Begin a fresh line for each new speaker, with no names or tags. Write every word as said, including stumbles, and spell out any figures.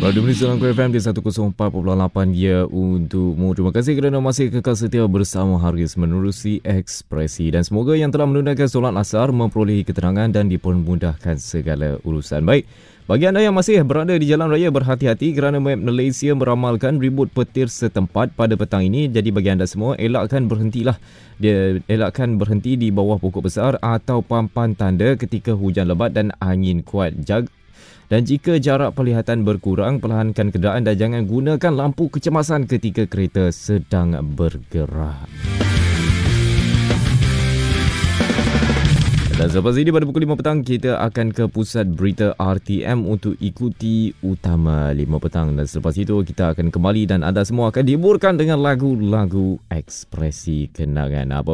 Radio Malaysia Langkah F M di seratus empat perpuluhan lapan ya untukmu. Terima kasih kerana masih kekal setia bersama Haris menerusi Ekspresi. Dan semoga yang telah menunaikan solat asar memperolehi keterangan dan dipermudahkan segala urusan. Baik, bagi anda yang masih berada di jalan raya, berhati-hati kerana Map Malaysia meramalkan ribut petir setempat pada petang ini. Jadi bagi anda semua, elakkan berhentilah. Dia elakkan berhenti di bawah pokok besar atau papan tanda ketika hujan lebat dan angin kuat. Jag Dan jika jarak penglihatan berkurang, perlahankan kenderaan dan jangan gunakan lampu kecemasan ketika kereta sedang bergerak. Dan selepas ini pada pukul lima petang, kita akan ke pusat berita R T M untuk ikuti utama lima petang. Dan selepas itu kita akan kembali dan anda semua akan dihiburkan dengan lagu-lagu Ekspresi Kenangan. Apa